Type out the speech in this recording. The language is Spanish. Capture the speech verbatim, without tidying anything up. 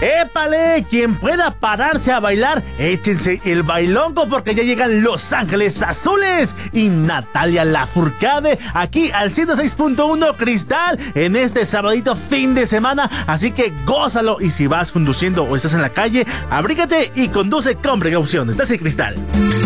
¡Épale! Quien pueda pararse a bailar, échense el bailongo porque ya llegan Los Ángeles Azules y Natalia Lafourcade aquí al ciento seis punto uno Cristal en este sabadito fin de semana, así que gózalo. Y si vas conduciendo o estás en la calle, abrígate y conduce con precaución. Estás en Cristal.